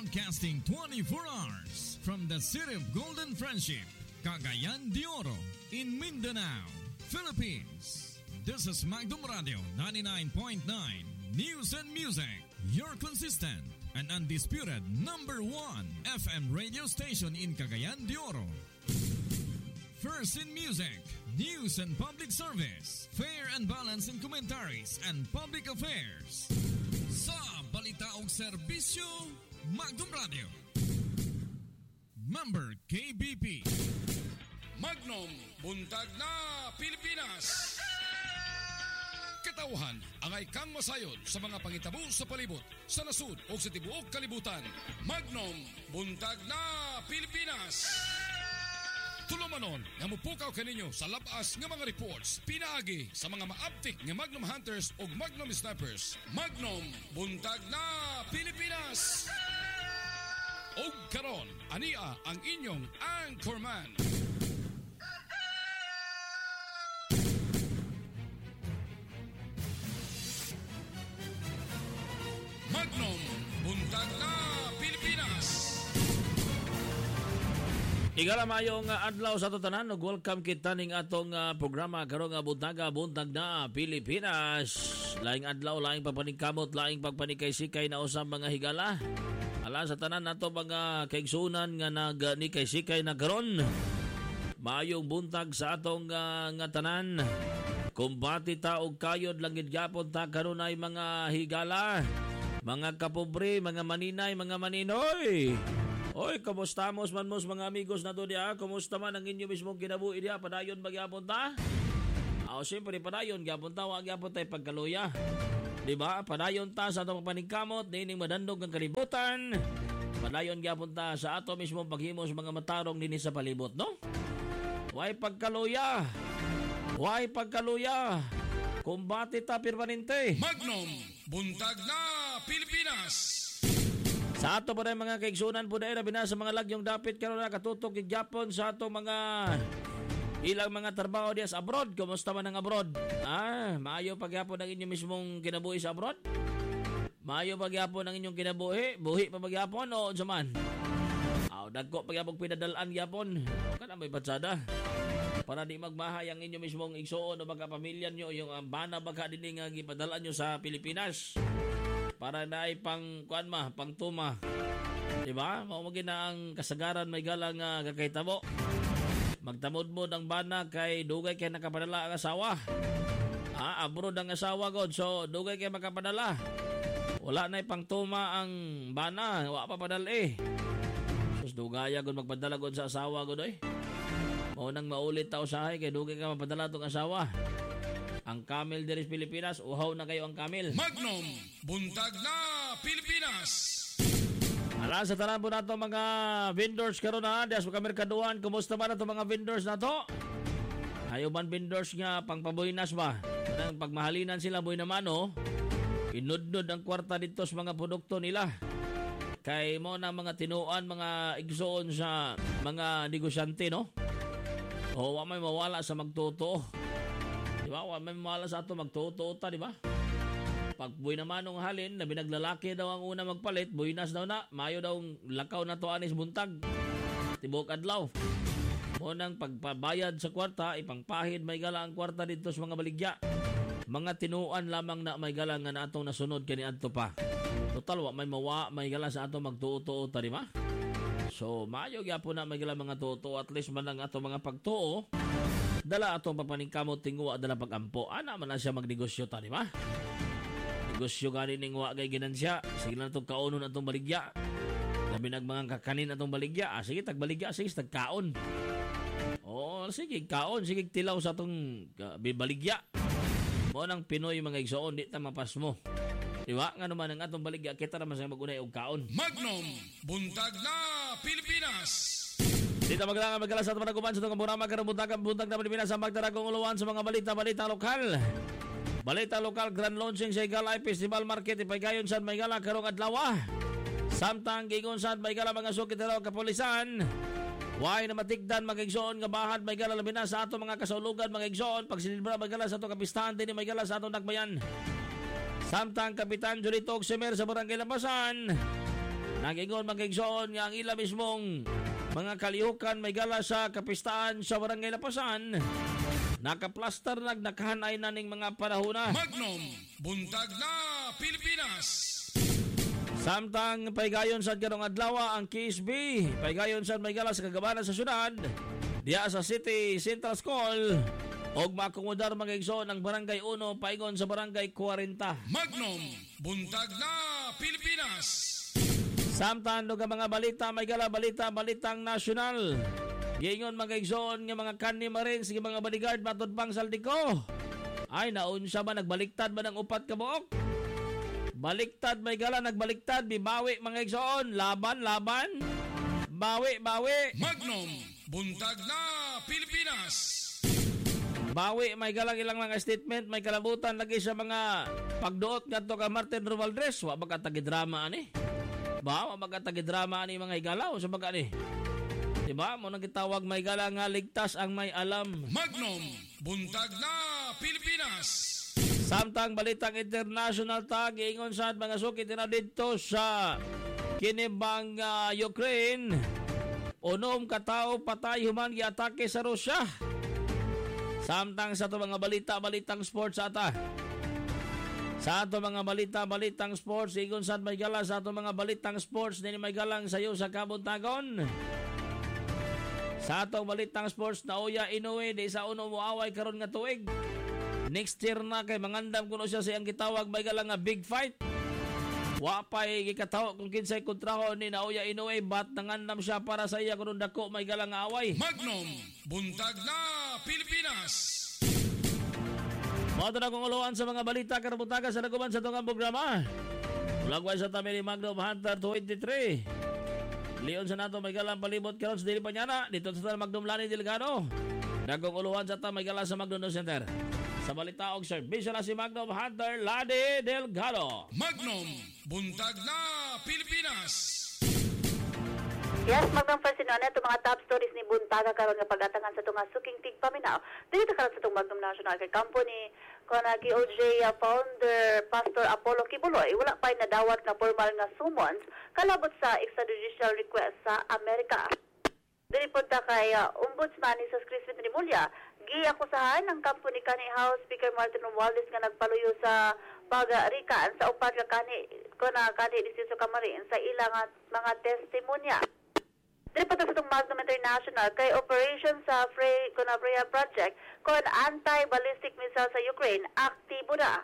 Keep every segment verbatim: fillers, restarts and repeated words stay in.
Broadcasting twenty-four hours from the city of Golden Friendship, Cagayan de Oro, in Mindanao, Philippines. This is Magdum Radio ninety-nine point nine News and Music, your consistent and undisputed number one F M radio station in Cagayan de Oro. First in music, news and public service, fair and balanced in commentaries and public affairs. Sa balita o serbisyo, Magdum Radio. Member K B P. Magnum, buntag na Pilipinas. Katauhan, angay kang masayod sa mga pangitabo sa palibot, sa nasud o sa tibuok kalibutan. Magnum, buntag na Pilipinas. Tulumanon, nga mupukaw kaninyo sa labas nga mga reports, pinaagi sa mga maaptik nga Magnum Hunters o Magnum Snipers. Magnum, buntag na Pilipinas. O karon, ania ang inyong anchorman. Magnum, buntag na Pilipinas. Igala mayong uh, adlaw sa tutanan, welcome kita ning atong uh, programa karong nga buntaga buntag na Pilipinas. Laing adlaw, laing pagpaningkamot, laing pagpanikay-sikay na usab mga higala. Ala sa tanan nato mga kaigsunan nga nagnikay-sikay na karon. Mayong buntag sa atong uh, nga tanan. Kumbati ta og kayod lang gid gyapon ta karon ay mga higala. Mga kapobre, mga maninay, mga maninoy. Oy, kumusta mos man mos mga amigos na to diya? Kumusta man ang inyo mismong kinabuhi diya? Padayon ba gyapon ta? Aw, siyempre padayon gyapon ta, wa gyapon tay pagkaluya. Di ba? Padayon ta sa atong paningkamot, dining madandog ang kalibutan. Padayon gyapon ta sa ato mismong paghimos mga matarong dinhi sa palibot, no? Way pagkaluya. Way pagkaluya. Kumbati ta permanente. Magnum, buntag na Pilipinas. Sa ato po na mga kaigsunan po na binasa mga lagyong dapit karon na katutok yung Japon sa ato mga ilang mga trabaho diya sa abroad. Kumusta man ang abroad? Ah, maayo pagyapon ang inyong mismong kinabuhi sa abroad? Maayo pagyapon ang inyong kinabuhi? Buhi pa pagyapon o saman? Aw, dagko pagyapon pinadalaan gyapon. Kana may batsada. Para di magmahay ang inyong mismong igsuon o mga pamilya nyo, yung um, bana baka din nga gipadalaan nyo sa Pilipinas. Para na ay pang, kuan ma, pang tuma. Diba? Maumagin na ang kasagaran may galang uh, kakaytabo. Magtamod-mod ang bana kay dugay kay nakapadala ang asawa. Ah, abroad ang asawa god, so dugay kay makapadala. Wala na pang tuma ang bana, wala pa padala eh. Sus dugaya god magpadala god sa asawa god eh. Maunang maulit tao sahay kay dugay ka mapadala tong asawa. Ang camel diri sa Pilipinas, uhaw na kayo ang camel. Magnum, buntag na Pilipinas. Ala sa tanan po nato mga vendors karon na, dias mga merkaduhan, kumusta ba nato mga vendors nato? Ayo man vendors nga pangpabuhinas ba? Nang pagmahalinan sila boy naman oh. Inudnod ang kwarta dito sa mga produkto nila. Kay mo na mga tinuan, mga igsoon sa mga negosyante no. O wa may mawala sa magtuto. Di ba? Wa may mawala sa ato magtuto ta, di ba? Pag buhay naman ng halin, na binaglalaki daw ang una magpalit, buhinas daw na, mayo daw lakaw na to anis buntag. Tibok adlaw. Munang pagpabayad sa kwarta, ipangpahid may gala ang kwarta dito sa mga baligya. Mga tinuan lamang na may gala nga na atong nasunod kani adto pa. Total, wa may mawa, may gala sa ato magtuto ta, di ba? So, mayo gyapon na may gala mga tuto, at least man lang ato mga pagtuo. Dala atong papaningkamot tingwa dala pagampo. Ana man na siya magnegosyo ta, di ba? Negosyo gani ning wa kay ginansya. Sige lang itong kaunon atong baligya. Labi nag mga kakanin atong baligya. Ah, sige, tagbaligya. Sige, tagkaon. Oo, sige, kaon. Sige, tilaw sa atong uh, baligya. Mo nang Pinoy mga igsoon, di ta mapas mo. Di ba? Nga naman ang atong baligya, kita naman sa magunay og kaon. Magnum, buntag na Pilipinas. Dito maglangan magkala sa mga kuman sa itong programa karong buntag, buntag na Pilipinas ang magdaragong uluan sa mga balita-balita lokal. Balita lokal, grand launching sa Higala Festival Market ipagayon sa Maygala karong adlaw. Samtang gigon sa Maygala mga sukit daw kapulisan. Way na matigdan magigsoon nga bahad Maygala labi na sa ato mga kasaulugan magigsoon pag sinilbra Maygala sa ato kapistahan din Maygala sa ato nagbayan. Samtang Kapitan Julito Oximer sa Barangay Labasan Nagingon magigsoon nga ang ila mismong mga kalihukan may gala sa kapistaan sa Barangay Lapasan. Nakaplastar nag nakahanay na ning mga panahona. Magnum, buntag na Pilipinas. Samtang paygayon sa karong adlaw ang K S B, paygayon sa may gala sa kagabanan sa syudad, diya sa City Central School, og makomodar magigsoon ang Barangay one paingon sa Barangay forty. Magnum, buntag na Pilipinas. Samtang nga mga balita, may gala balita, balitang nasyonal. Giingon magigsoon nga mga kanni marin sige mga bodyguard matod pang saldiko. Ay naunsa ba nagbaliktad ba ng upat ka buok? Baliktad may gala nagbaliktad bibawi mga igsoon, laban laban. Bawi bawi. Magnum, buntag na Pilipinas. Bawi may galang ilang mga statement, may kalabutan lagi sa mga pagduot ngadto ka Martin Romualdez, wa ba ka tagidrama ani? Ba, wa ba ka tagidrama ani mga igalaw sa baga ni? Diba? Mo nang gitawag may gala nga ligtas ang may alam. Magnum, buntag na Pilipinas. Samtang balitang international tag ingon sa mga sukit na dito sa kinibang uh, Ukraine. Unom katao patay human giatake sa Russia. Samtang sa to mga balita balitang sports ata. Sa ato mga balita balitang sports ingon sa may gala sa ato mga balitang sports dinhi may galang sayo sa kabuntagon. Sa atong balitang sports na Uya Inoue di sa uno mo away karon nga tuig. Next year na kay mangandam kuno siya siyang gitawag may galang nga big fight. Wa pay gikataho kung kinsay kontraho ni na Uya Inoue bat nangandam siya para sa iya kuno dako may galang nga away. Magnum, buntag na Pilipinas. Mato na kong uluan sa mga balita karabutaga sa naguban sa tungang programa. Ulagway sa tabi ni Magnum Hunter twenty-three. Leon sa nato may galang palibot karon sa dili pa nyana dito sa Magnum Lani Delgado. Dagong uluhan sa ta may gala sa Magnum Center. Sa balita og serbisyo na si Magnum Hunter Lani Delgado. Magnum, buntag na Pilipinas. Yes, Magnum first ino na mga top stories ni Buntaga karon nga pag-atangan sa tunga suking tigpaminaw. Dito karon sa tung Magnum National kay Company kana K O J uh, founder Pastor Apollo Kibuloy wala pa nadawat na formal nga summons kalabot sa extrajudicial request sa Amerika. Dili punta kay uh, Ombudsman ni Sus Crispin Rimulya, giakusahan ng company kani House Speaker Martin Romualdez nga nagpaluyo sa pag-arikan sa upat ka kani kana kani disiso kamarin sa ilang mga testimonya. Dili pa sa itong Magnum International kay operation sa Frey Conabria Project kon anti-ballistic missile sa Ukraine aktibo na.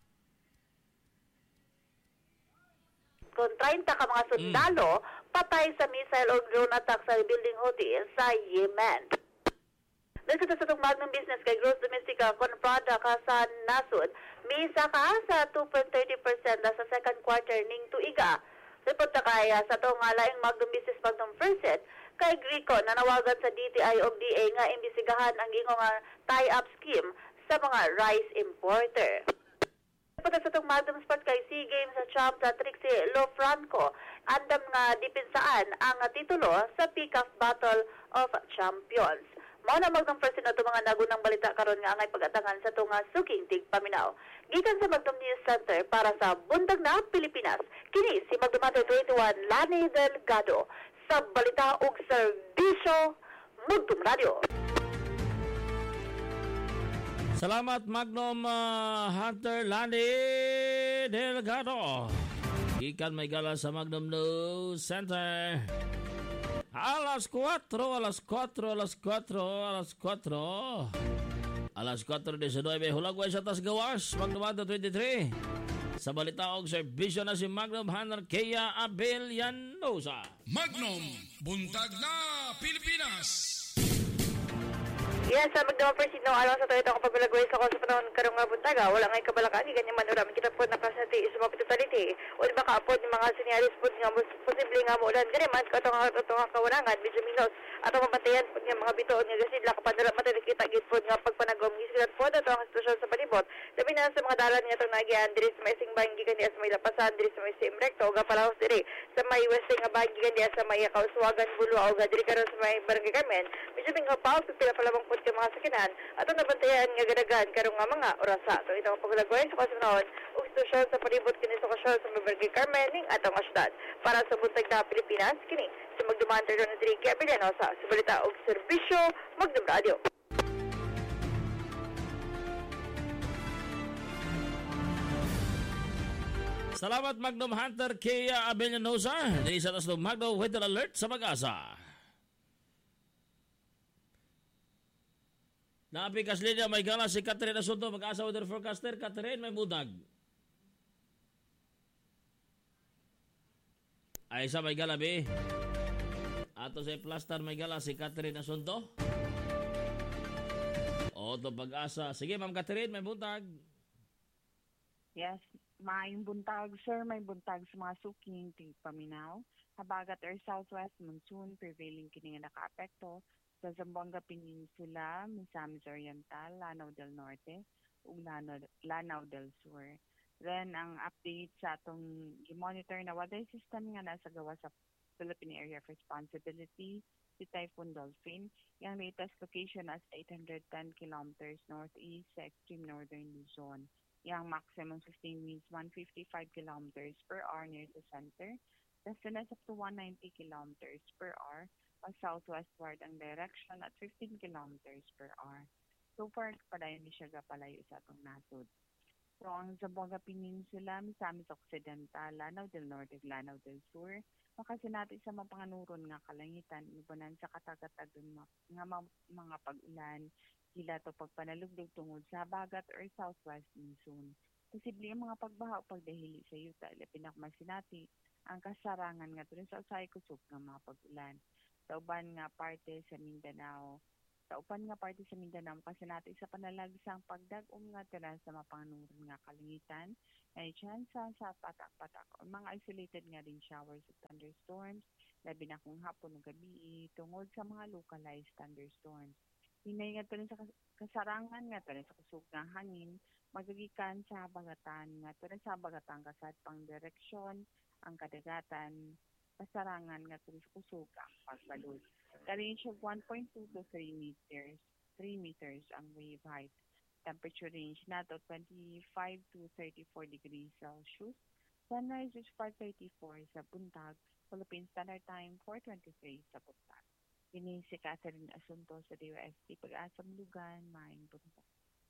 Kon thirty ka mga sundalo mm. patay sa missile o drone attack sa rebuilding Houthi sa Yemen. Dito sa itong Magnum Business kay gross domestic kon product sa nasod misa ka sa two point three zero percent sa second quarter ning tuiga. Report na kaya sa itong laing Magnum Business Magnum First kay Grico na nawagan sa D T I o D A nga imbisigahan ang gingong tie-up scheme sa mga rice importer. Report sa itong Magnum Sport kay SEA Games sa champ sa Trixie Lofranco andam nga dipinsaan ang titulo sa P C A F Battle of Champions. Mao na Magnum First na ito mga nagunang balita karon nga angay pag-atangan sa tunga suking tigpaminaw. Gikan sa Magnum News Center para sa Buntag na Pilipinas. Kini si Magnum twenty-one Lani Delgado sa balita ug serbisyo Magnum Radio. Salamat Magnum uh, Hunter Lani Delgado. Gikan may gala sa Magnum News Center. Alas cuatro, alas cuatro, alas cuatro, alas cuatro. Alas cuatro diecinueve, hulagway sa tas gawas, Magnum twenty-three. Sa balita og serbisyo na si Magnum Hunter Kea Abellanosa. Magnum, buntag na Pilipinas. Yes, sa Magnum First no alam sa tayo ako pagbalagway sa ko sa panahon karong nga buntaga, wala ngay kabalakan ni ganyan man ura kita po nakasati sa mga totality o di ba kaapod ni mga senyaris po nga posible nga mo ulan diri man katong katong kawanangan medyo minus atong mabantayan po nga mga bituon nga gasidla kapadala matay kita gid po nga pagpanagom gisilat po dato ang sitwasyon sa palibot labi na sa mga dalan nga itong nagian diri sa may singbang gikan diya sa may lapasan diri sa may simrekto o gapalaos diri sa may western nga bahagi gikan diya sa may kauswagan bulwa o diri karon sa may barangay Carmen medyo nga paus pila palabang po kay mga sakinan at ang nabantayan nga gadagan karong nga mga orasa. So itong paglagwain sa kasunahon ug sitwasyon sa palibot kini sa kasyon sa Barangay Carmen ning atong syudad. Para sa buntag na Pilipinas kini si Magdum Hunter Don Enrique Abiliano sa balita og serbisyo Magdum Radio. Salamat Magnum Hunter kay Abellanosa. Dili sa tasong Magnum Weather Alert sa Pag-asa. Naapikas linya may gala si Catherine Asunto, Pag-asa Weather Forecaster. Catherine, may budag. Ay sa may gala, be. Ato sa Plastar may gala si Catherine Asunto. O, ito Pag-asa. Sige, Ma'am Catherine, may budag. Yes, may buntag, sir. May buntag sa mga suking tigpaminaw. Habagat or southwest monsoon prevailing kini nga nakaapekto sa Zamboanga Peninsula, Misamis Oriental, Lanao del Norte, ug Lanao, Lanao del Sur. Then, ang update sa atong i-monitor na weather system nga nasa gawa sa Philippine Area of Responsibility, si Typhoon Dolphin. Yung latest location as eight hundred ten kilometers northeast sa extreme northern Luzon. Yung maximum sustained winds one hundred fifty-five kilometers per hour near the center. Distance up to one hundred ninety kilometers per hour. Pag southwestward ang direction at fifteen kilometers per hour. So far, padayon ni siya gapalayo sa atong nasod. So, ang Zamboanga Peninsula, Misamis Occidental, Lanao del Norte, Lanao del Sur, makasinati sa mapanganuron nga kalangitan, ibanan sa katagatadon nga mga pag-ulan, hila to pagpanalugdog tungod sa habagat or southwest monsoon. Posible ang mga pagbaha o pagdahili sa yuta, ilapinak masinati ang kasarangan nga tuloy sa usay kusog ng mga pag-ulan. Sa uban nga parte sa Mindanao, sa upan nga parte sa Mindanao, kasinati sa panalagsang pagdag-um nga tira sa mapanganuron nga kalangitan, ay tsansa sa patak-patak o mga isolated nga rin showers at thunderstorms, labi na kung hapon o gabi, tungod sa mga localized thunderstorms. Hinay nga ito sa kasarangan nga ito sa kusog ng hangin, magagikan sa bagatan nga ito sa bagatan kasat pang direksyon, ang kadagatan, kasarangan nga ito sa kusog ang pagbalod. The range of one point two to three meters, three meters ang wave height. Temperature range nato twenty-five to thirty-four degrees Celsius. Sunrise is five thirty-four sa buntag, Philippine Standard Time four twenty-three sa buntag. Ini si Catherine Asunto sa D O S T Pag-asa Lugan, Maing Buntag.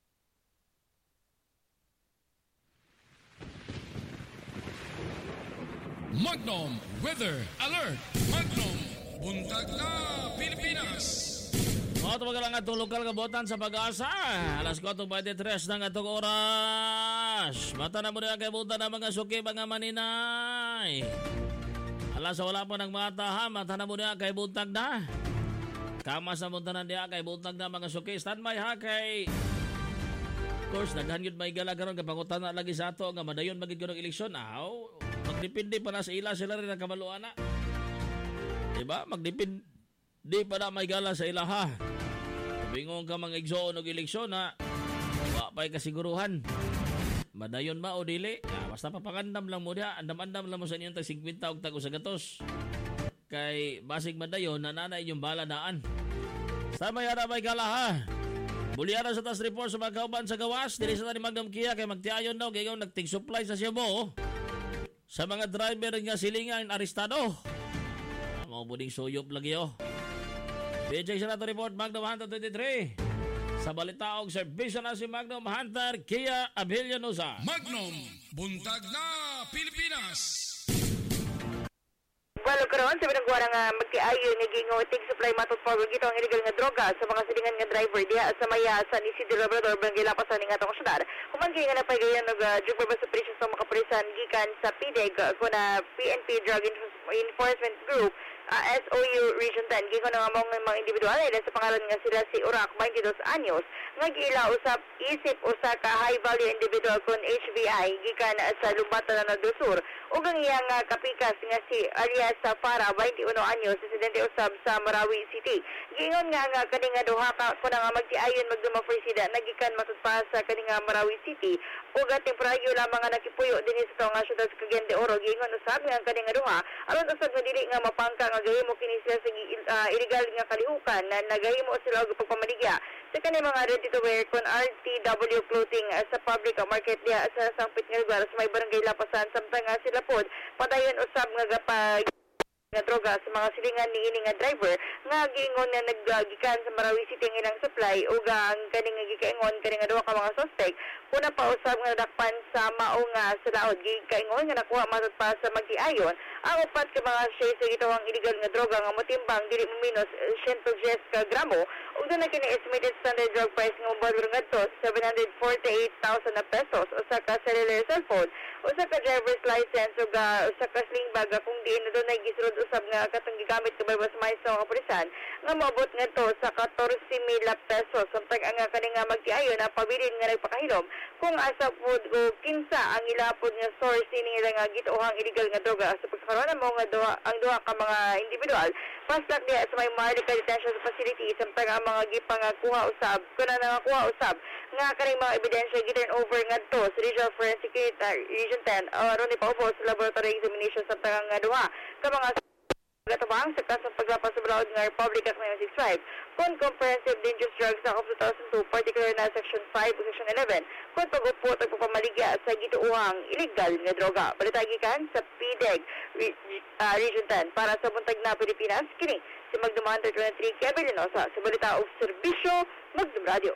Magnum Weather Alert! Magnum Buntag na Pilipinas! Mga tumagal ang atong lokal kabotan sa Pag-asa. Alas four twenty-three ng atong oras. Mata na mo na kay buta na mga suki, mga maninay. Alas wala po ng mata ha. Mata na mo na kay buntag na. Kamas na munta na niya kay buntag na mga suki. Stand by ha kay... Of course, naghan yun may gala karon kapangutan na lagi sa ato nga madayon magid ko ng eleksyon. Aw, magdepende pa na sa ila sila rin ang kamaluan na. Diba? Magdepende pa na may gala sa ila ha. Bingong ka mga igsoon og eleksyon na wa pa'y kasiguruhan. Madayon ba o dili? Ah, basta papakandam lang mo diya. Andam-andam lang mo sa inyong tag fifty og tag sa gatos. Kay basig madayon na nanay yung bala daan. Sa may ara may gala ha. Buliara sa task report sa mga kauban sa gawas. Dili sa tani Magnum Kia kay magtiayon daw kay nagtig supply sa Cebu. Sa mga driver nga silingan arestado. Mga buding suyop lagi oh. P J sa nato report Magnum Hunter twenty-three. Sa balita og serbisyo na si Magnum Hunter Kia Abilianosa. Magnum Buntag na Pilipinas! Walo karon sa binagwara nga magtiayon nga gingo tig supply matot forward gito ang illegal nga droga sa mga silingan nga driver diha sa maya sa Isidro Labrador Barangay Lapas ning atong syudad. Kumanggi nga napagayan og uh, drug babas operation sa mga kapulisan gikan sa P D E G uh, kuna P N P Drug Enforcement Group uh, S O U Region ten gikan nga mga mga individual ila sa pangalan nga sila si Urak twenty-two anyos nga giila usap isip usa ka high value individual kon H B I gikan uh, sa Lumbatan na do Sur ug ang iyang uh, kapikas nga si alias sa Farah twenty-one anyos residente usab sa Marawi City. Giingon nga nga kani nga duha ka kuna nga magtiayon magdumaforsida nagikan matud pa sa kani nga Marawi City ug temporaryo lamang nga nakipuyo dinhi sa nga syudad sa Cagayan de Oro. Giingon usab nga kani nga duha aron usab nga dili nga mapangka nga gahimo kini sila sa uh, illegal nga kalihukan na nagahimo sila og pagpamaligya sa kani mga ready to wear kon R T W clothing uh, sa public market diha sa sangpit nga lugar sa may barangay Lapasan samtang nga sila pod padayon usab nga gapag nga droga sa mga silingan ni ini nga driver nga giingon na naggikan sa Marawi City ang ilang supply ug ang kaning nga gikaingon kani nga duha ka mga suspect kuna pa usab nga dakpan sa mao nga sulaod gikaingon nga nakuha matod pa sa magtiayon ang upat ka mga shades sa gitawang illegal nga droga nga motimbang dili mo minus one hundred ten ka gramo ug na kini estimated standard drug price nga mobalor ngadto seven hundred forty-eight thousand na pesos usa ka cellular cellphone usa ka driver's license ug uh, usa ka sling bag kung diin na dunay gisulod usab nga katong gigamit kabay sa may sa kapulisan nga moabot ngadto sa fourteen mil pesos samtang ang kani nga magtiayon na pabilin nga nagpakahilom kung asa pod o kinsa ang ilapod nga source ini nga gituohang illegal nga droga sa pagkakaroon mo nga duha ang duha ka mga individual pastak diha sa may medical detention facility samtang ang mga gipangakuha usab kuna nangakuha usab nga kaning mga ebidensya giturn over ngadto sa Regional Forensic Unit uh, Region ten aron uh, ipaubos sa laboratory examination samtang ang duha ka mga gatabang sa kasong paglapas sa Balaod nga Republic Act nineteen sixty-five kon Comprehensive Dangerous Drugs Act of two thousand two, particular na Section five o Section eleven kon pag-upot at pagpamaligya sa gituuhang illegal nga droga. Balitagikan sa P D E G Re- uh, Region ten para sa buntag na Pilipinas, kini si Magdum Hunter twenty-three Kevin Linosa sa Balita o Serbisyo Magdum Radio.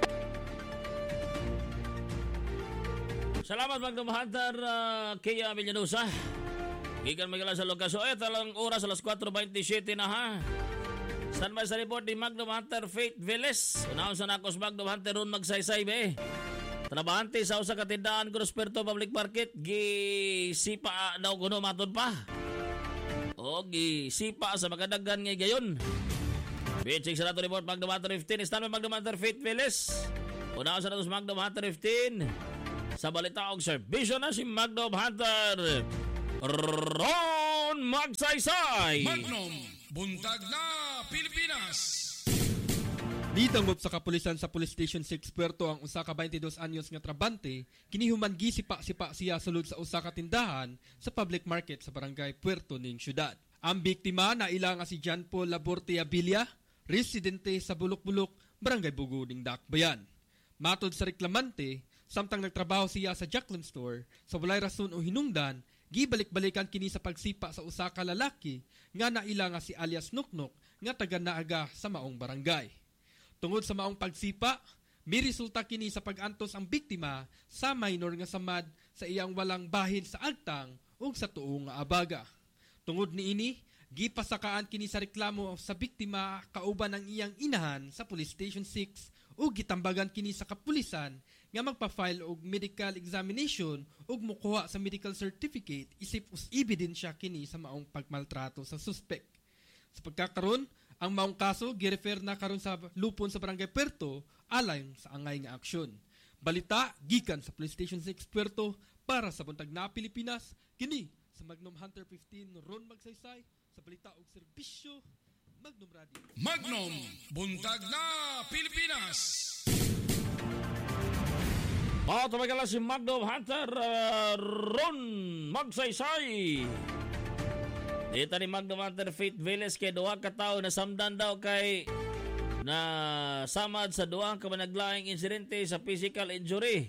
Salamat Magdum Hunter uh, Kia Villanosa. Gikan magala sa lokasyon. Eh, talang oras alas four twenty-seven na ha. Standby sa report ni Magdum Hunter Faith Velez. Unahon sa nakos Magdum Hunter ron magsaysay be. Trabahante sa usa ka tindahan Grosperto Public Market. Gisipa daw kuno maton pa. O gisipa sa makadagan nga gayon. Bitching sa nato report Magdum Hunter fifteen. Standby Magdum Hunter Faith Velez. Unahon sa nakos Magdum Hunter fifteen. Sa balita og serbisyo na si Magdum Hunter Ron Magsaysay. Magnum, buntag na Pilipinas. Nidangop sa kapulisan sa Police Station six Puerto ang usa ka twenty-dos anyos nga trabante kinihuman gisipa-sipa siya sulod sa usa ka tindahan sa public market sa barangay Puerto ning syudad. Ang biktima na ila nga si John Paul Laborte Abilia, residente sa Bulok-Bulok, barangay Bugo ning Dakbayan. Matod sa reklamante, samtang nagtrabaho siya sa Jacqueline Store sa walay rason o hinungdan, gibalik-balikan kini sa pagsipa sa usa ka lalaki nga naila nga si alias Nuknuk nga taga Naaga sa maong barangay. Tungod sa maong pagsipa, may resulta kini sa pag-antos ang biktima sa minor nga samad sa iyang walang bahin sa agtang ug sa tuong nga abaga. Tungod niini, gipasakaan kini sa reklamo sa biktima kauban ang iyang inahan sa Police Station six ug gitambagan kini sa kapulisan nga magpa-file og medical examination ug mokuha sa medical certificate isip us ebidensya kini sa maong pagmaltrato sa suspect. Sa pagkakaron, ang maong kaso girefer na karon sa lupon sa Barangay Puerto alang sa angay nga aksyon. Balita gikan sa Police Station six Puerto para sa buntag na Pilipinas, kini sa Magnum Hunter fifteen Ron Magsaysay sa balita og serbisyo Magnum Radio. Magnum, buntag na Pilipinas. Oh, tumagala si Magdum Hunter uh, Ron Magsaysay. Dito ni Magdum Hunter Faith Velez kay duha ka tawo na samdan daw kay na samad sa duha ka managlaing insidente sa physical injury.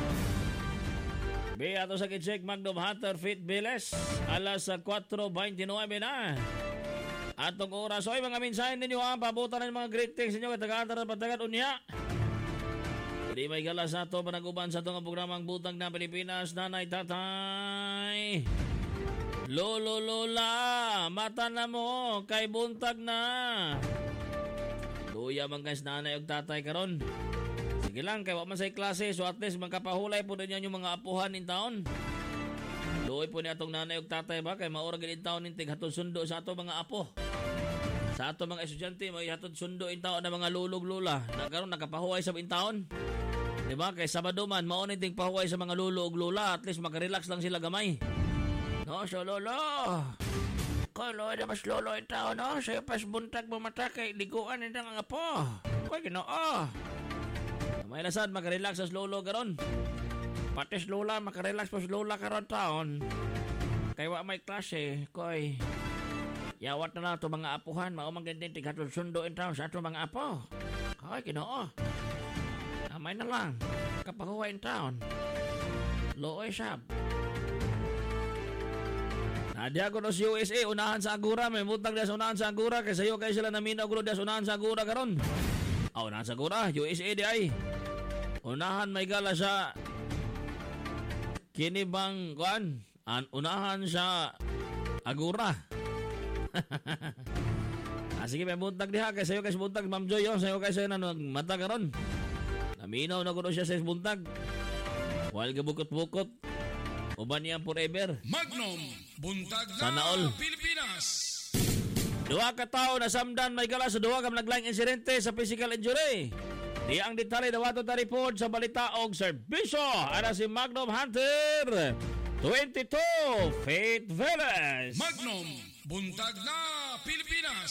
Be ato sa kicheck Magdum Hunter Faith Velez alas four twenty-nine na. Atong oras oy mga mensahe ninyo ha, pabutan ng mga greetings ninyo taga-antara patagan unya. Di may galas na ito panaguban sa itong programang Butang na Pilipinas, nanay, tatay. Lolo, lola, mata na mo, kay buntag na. Luya man guys, nanay og tatay karon. Sige lang, kay waman sa klase, so at least magkapahulay po ninyo yung mga apuhan in taon. Luoy po ni atong nanay og tatay ba, kay maura gilid taon nintig hatod sundo sa ato mga apo. Sa ato mga estudyante, may hatod sundo in taon na mga lulog lula. Nagkaroon, nakapahuay sa in taon. Diba? Kay Sabado man, maunay ting pahuway sa mga lolo o lula. At least makarelax lang sila gamay. No, so lolo. Kalo, na mas lolo itaw, no? Sa'yo pas buntag mo mata kay liguan nila nga po. Kuy, ginoo. May lasad, makarelax sa lolo karon. Patis lola, makarelax pas lola karon taon. Kay wa may klase, koy. Yawat na lang ito mga apuhan, maumang ganyan tigatod sundo in town sa ito mga apo. Koy, kinoo. Amay na lang, kapahuwa in town. Looy sab. Nadya ko no si U S A, unahan sa Agura, may mutag na sa unahan sa Agura, kaya sa'yo kayo sila naminaw ko na sa unahan sa Agura karon. Ah, unahan sa Agura, U S A di ay. Unahan may gala sa kinibang, kuan, an unahan sa Agura. Ah, sige, may buntag diha. Kaya sa'yo kayo buntag, Ma'am Joy, oh. Sa'yo kayo sa'yo na mata ka ron. Naminaw na ko siya sa buntag. While gabukot-bukot, uban niyan forever. Magnum, buntag na Sana all. Pilipinas. Duha ka tao na samdan may gala sa duha ka naglaing insidente sa physical injury. Di ang detalye dawato ta report sa balita og serbisyo. Ana si Magnum Hunter twenty-two, Faith Velas. Magnum, buntag na Pilipinas.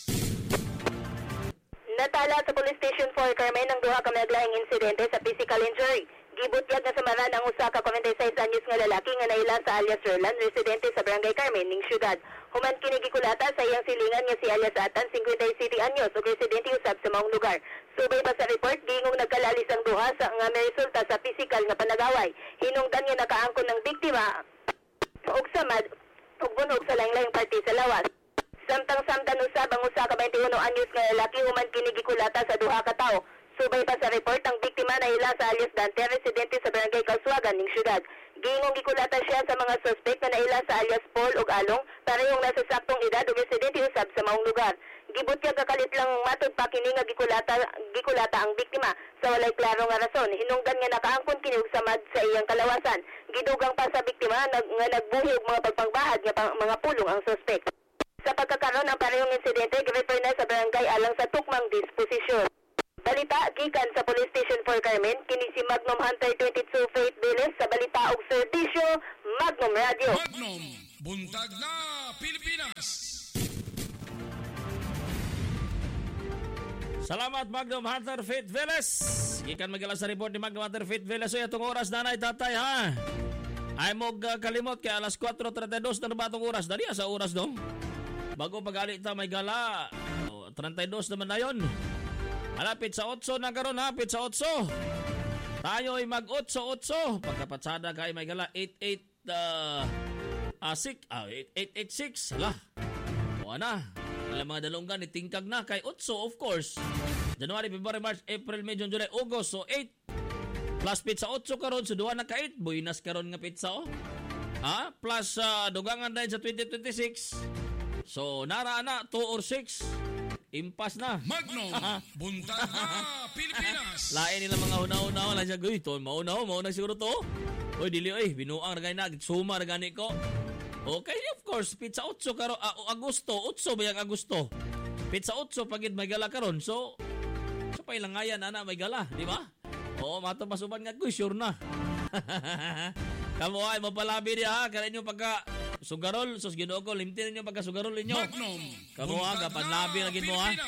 Natala sa Police Station four Carmen ng duha ka naglaing insidente sa physical injury. Gibutyag na samaran ang usa ka twenty-six anyos nga lalaki nga naila sa alias Roland, residente sa Barangay Carmen ning syudad. Human kini gikulata sa iyang silingan nga si alias Atan, fifty-seven anyos ug residente usab sa maong lugar. Subay pa sa report, gingong nagkalalis ang duha sa nga may resulta sa physical nga panagaway. Hinungdan nga nakaangkon ng biktima ug samad ug bunog sa laing-laing parte sa lawas. Samtang samdan usab ang usa ka twenty-one anyos nga lalaki human kini gikulata sa duha ka tawo. Subay pa sa report, ang biktima na ila sa alias Dante, residente sa Barangay Kalsuagan ning syudad. Gingong gikulata siya sa mga suspect na naila sa alias Paul ug Along, parehong nasa saktong edad ug residente usab sa maong lugar. Gibutyag kakalit lang matod pa kini nga gikulata gikulata ang biktima sa walay klaro nga rason. Hinungdan nga nakaangkon kini og samad sa iyang kalawasan. Gidugang pa sa biktima nag, nga nagbuhi og mga pagpangbahad nga pang, mga pulong ang suspect. Sa pagkakaroon ang parehong insidente, girefer na sa barangay alang sa tukmang disposisyon. Balita gikan sa Police Station four Carmen, kini si Magnum Hunter twenty-two Faith Velas sa balita og serbisyo Magnum Radio. Magnum, buntag na Pilipinas. Salamat Magnum Hunter Faith Velas. Gikan magala sa report ni Magnum Hunter Faith Velas. So itong oras nanay tatay ha. Ay mo uh, kalimot kay alas four thirty-two na ba itong oras? Dali sa oras dong. Bago pag-alit ta may gala. Oh, thirty-two naman na yun. Malapit sa eight na karon ha, pit sa eight. Tayo ay mag eight eight. Pagkapatsada kay may gala eight eight uh, uh, six, ah, eight eight six. Hala. O na. Alam mga dalunggan itingkag na kay eight of course. January, February, March, April, May, June, July, August. So eight plus pizza eight karon so duha na ka eight. Buinas karon nga pizza oh. Ha? Plus uh, dugangan dahil sa twenty twenty-six. So nara na two or six. Impas na. Magnum, buntag na Pilipinas. Lain nila mga una-una. Wala siya, uy, ito, mauna-una, mauna siguro to. Uy, dili, uy, binuang na na, suma na gani ko. Okay, of course, pizza eight karo, uh, Agosto, eight ba yung Agosto? Pizza eight, pagid may gala karon. So, sa pailangayan, ana, may gala, di ba? Oo, mato masuban nga, uy, sure na. Kamu ay, mapalabi niya, ha, kaya inyo pagka, sugarol, sus ginoo ko, limtin ninyo pagka sugarol ninyo. Magnum, kamu aga panlabi lagi mo ha.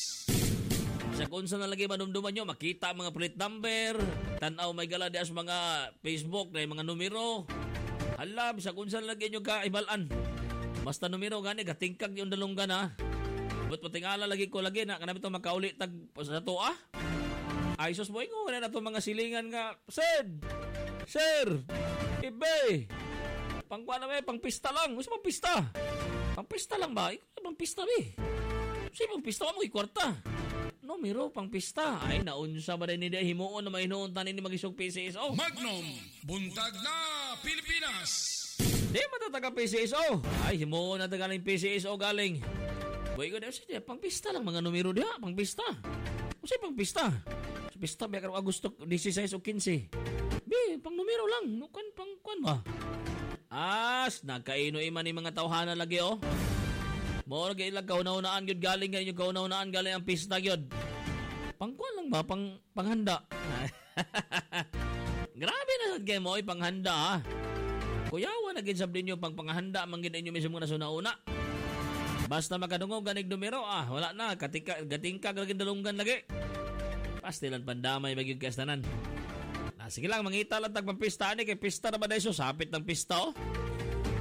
Sa kunsa na lagi manumduman nyo, makita mga plate number, tanaw may gala dias mga Facebook na mga numero. Hala, sa kunsa na lagi nyo ka ibalan. Basta numero gani, katingkag yung dalunggan ha. But patingala lagi ko lagi na, kanami ito makauli tag sa to ah. Ay sus boy ko, wala na ito mga silingan nga. Sir! Sir! Ibe! Pangkuha na may, pangpista lang. Gusto pangpista? Pangpista lang ba? Ikaw na pangpista ba eh. Kasi pangpista ka mo, ikwarta. No, miro, pangpista. Ay, naunsa ba rin nila himuon na mahinuon tanin ni mag-isog P C S O? Magnum, buntag na Pilipinas. Di matataga P C S O. Ay, himuon na tagaling P C S O galing. Boy ko na, sige, pangpista lang mga numero diha, pangpista. Kasi pangpista. Sa pista, may karong Agosto sixteen o fifteen. Bi, pang numero lang. Nukan, pang kwan ba? As, nagkaino-iman ni mga tawhana lagi oh. Mo lagi ilang kauna-unaan yun galing ganyan yung kauna-unaan galing ang pista yun. Pangkuan lang ba? Pang, panghanda. Grabe na sa game mo, panghanda ha. Kuyawa na ginsabdin nyo pang panghanda manggin inyo mismo na suna-una. Basta makadungog ganig numero ah. Wala na, katika, gatingkag lagi dalunggan lagi. Pastilan pandamay magyug kastanan. Ah, sige lang, mangita lang tagpang pista ni kay pista na ba dahil so sapit ng pista oh. At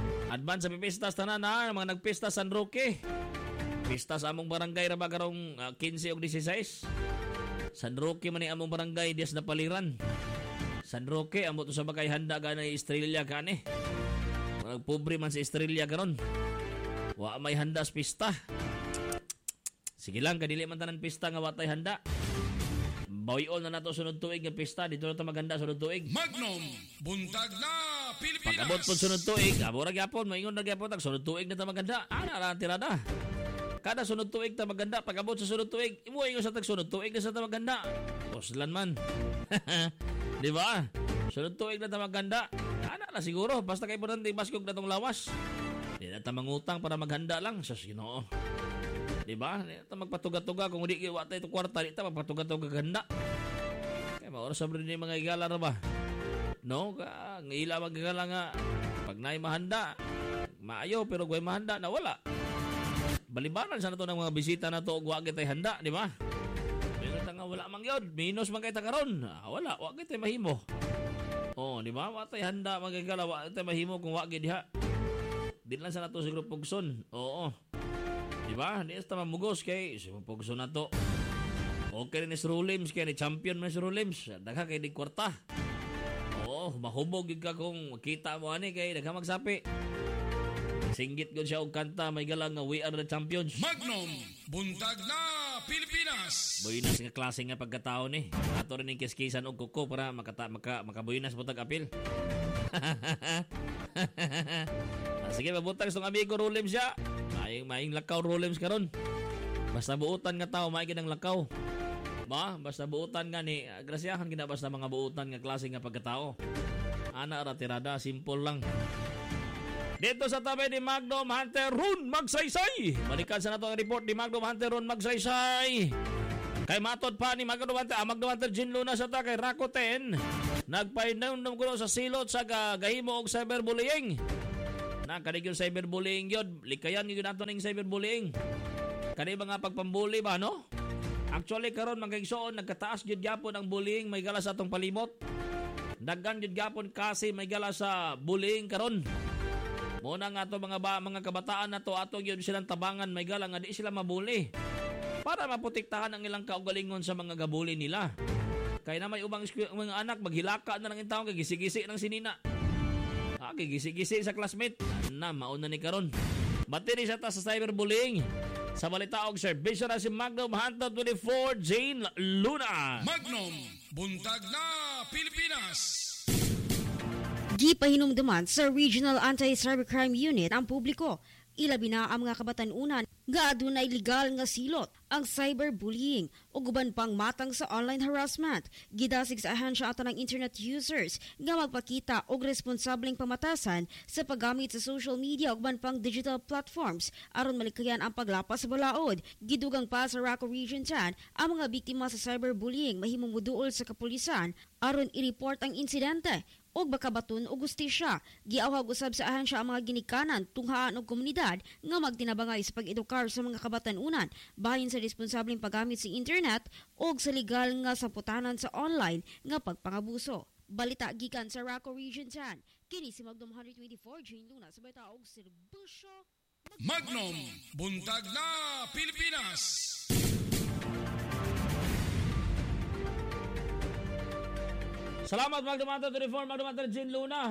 advance sa pipistas tanan na mga nagpista San Roque. Pista sa among barangay ra ba karong uh, fifteen o sixteen. San Roque man ni among barangay dias na paliran. San Roque amo to sa bagay handa ganay Estrella kani. Mga pobre man sa Estrella karon. Wa may handa sa pista. Sige lang kadili man tanan pista nga watay handa. Bawion na nato sunod tuig nga pista dito na ta maganda sunod tuig. Magnum buntag na Pilipinas. Pag-abot po sunod tuig, abo ra gyapon, maingon ra gyapon tag sunod tuig na ta maganda. Ana ra tirada. Kada sunod tuig ta maganda, pag-abot sa sunod tuig, imo ingon sa tag sunod tuig na sa ta maganda. Poslan man. Di ba? Sunod tuig na ta maganda. Ana na siguro basta kay importante baskog na tong lawas. Di na ta mangutang para maghanda lang sa Ginoo. Di ba? Di ta magpatuga-tuga kung di wa tay to kwarta, di ta magpatuga-tuga ganda. Kay maoras sa ni mga igala ra ba? No, ka ngila magigala nga pag naay mahanda. Maayo pero guay mahanda na wala. Balibaran sa nato ng mga bisita na to og wa tay handa, di ba? Pero ta nga wala man gyud, minus man kay ta karon. Ah, wala, wa tay mahimo. Oh, di ba? Wa tay handa magigala, wa tay mahimo kung wa gyud diha. Di lang sa nato siguro pugson. Oo. Di ba? Di esta mamugos kay sumupugso na to. Okay ni Srulims kay ni champion ni Srulims. Dagha kay di kwarta. Oo, mahubog gid ka kung makita mo ani kay dagha magsapi. Singgit gud siya og kanta may galang nga we are the champions. Magnum buntag na Pilipinas. Buinas nga klase nga pagkatao ni. Ato rin ning kiskisan og kuko para makata maka makabuinas butag apil. Sige, mabutang itong amigo Rulims siya. Maing, maing lakaw Rulims karon. Basta buutan nga tao, maing kinang lakaw. Ba? Basta buutan nga ni, grasyahan kina basta mga buutan nga klase nga pagkatao. Ana ra tirada, simple lang. Dito sa tabi ni Magnum Hunter Run Magsaysay. Balikan sa nato ang report ni Magnum Hunter Run Magsaysay. Kay matod pa ni Magnum Hunter, ah, Magnum Hunter Gin Luna sa ta kay Rakuten. Nagpainam-nam ko sa silot sa gahimo og cyberbullying. Na kani yung cyberbullying yun, likayan yun nato ng cyberbullying. Kani ba nga pagpambully ba, no? Actually karon magkaigsoon nagkataas jud gyapon ang bullying may gala sa atong palimot. Daghan jud gyapon kasi may gala sa bullying karon. Muna nga to mga ba, mga kabataan na to ato gyud silang tabangan may gala nga di sila mabuli. Para maprotektahan ang ilang kaugalingon sa mga gabuli nila. Kaya na may ubang mga anak maghilaka na ng taong kay gisi-gisi ng sinina. Ah, gisi-gisi sa classmate. Na, mauna ni karon. Bateri siya ta sa cyberbullying. Sa balitaog serbisyo na si Magnum Hunter twenty-four Jane Luna. Magnum buntag na Pilipinas. Gipahinumduman sa Regional Anti-Cybercrime Unit ang publiko. Ilabi na ang mga kabatanunan nga adunay legal nga silot ang cyberbullying o guban pang matang sa online harassment. Gidasig sa ahensya ata ng internet users nga magpakita og responsableng pamatasan sa paggamit sa social media o guban pang digital platforms aron malikayan ang paglapas sa balaod. Gidugang pa sa Raco Region ten ang mga biktima sa cyberbullying mahimong muduol sa kapulisan aron i-report ang insidente og bakabaton og gustisya. Giawhag usab sa ahensya ang mga ginikanan, tunghaan og komunidad nga magtinabangay sa pag-edukar sa mga kabatanunan bahin sa responsableng paggamit sa internet og sa legal nga saputanan sa online nga pagpangabuso. Balita gikan sa Raco Region ten. Kini si Magnum one twenty-four Jane Luna sa bitaog serbisyo. Magnum buntag na Pilipinas. Salamat Magnum Hunter twenty-four, Magnum Hunter Jane Luna.